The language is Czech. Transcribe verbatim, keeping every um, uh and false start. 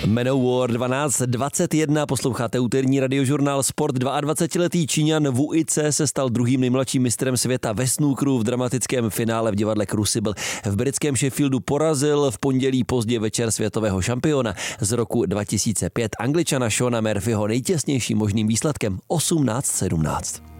Manowar dvanáct dvacet jedna, posloucháte úterní radiožurnál Sport. dvacetiletý Číňan Wu Yice se stal druhým nejmladším mistrem světa ve snookeru v dramatickém finále v divadle Crucible. V britském Sheffieldu porazil v pondělí pozdě večer světového šampiona z roku dva tisíce pět Angličana Shona Murphyho nejtěsnějším možným výsledkem osmnáct sedmnáct.